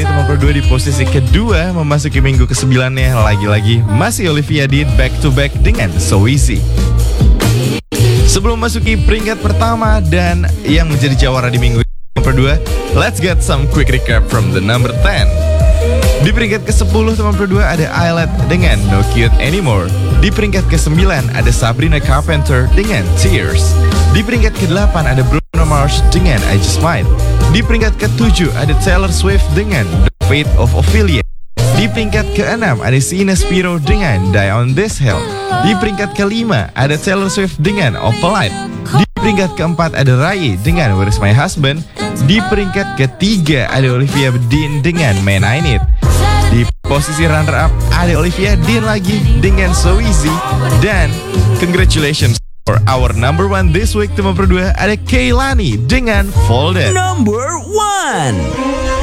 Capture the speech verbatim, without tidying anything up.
ini teman berdua di posisi kedua, memasuki minggu kesembilannya. Lagi-lagi masih Olivia Dean back to back dengan So Easy. Sebelum masuki peringkat pertama dan yang menjadi jawara di minggu berdua, let's get some quick recap from the number ten. Di peringkat kesepuluh teman berdua ada Islet dengan No Cute Anymore. Di peringkat kesembilan ada Sabrina Carpenter dengan Tears. Di peringkat kedelapan ada Bruno Mars dengan I Just Might. Di peringkat ketujuh ada Taylor Swift dengan The Fate of Ophelia. Di peringkat keenam ada Sina Spiro dengan Die on This Hill. Di peringkat kelima ada Taylor Swift dengan Opalite. Di peringkat keempat ada Rai dengan Where's My Husband. Di peringkat ketiga ada Olivia Dean dengan Man I Need. Di posisi runner up ada Olivia Dean lagi dengan So Easy. Dan congratulations for our number one this week teman berdua, ada Kehlani dengan Folded. Number one.